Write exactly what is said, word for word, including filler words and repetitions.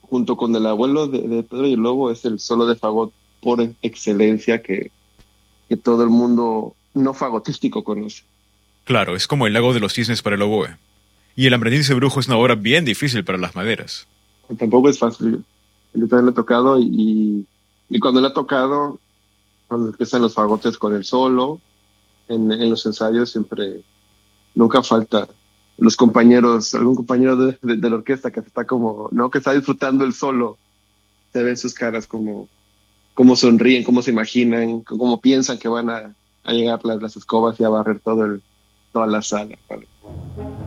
junto con el abuelo de, de Pedro y el Lobo, es el solo de fagot por excelencia que, que todo el mundo no fagotístico conoce. Claro, es como el lago de los cisnes para el oboe. Y el aprendiz de brujo es una obra bien difícil para las maderas. Tampoco es fácil. Yo también lo he tocado y, y cuando lo he tocado, cuando empiezan los fagotes con el solo, en, en los ensayos siempre, nunca falta los compañeros, algún compañero de, de, de la orquesta que está como, no, que está disfrutando el solo, se ven sus caras como, cómo sonríen, cómo se imaginan, cómo piensan que van a, a llegar las, las escobas y a barrer todo el, toda la sala. ¿Vale?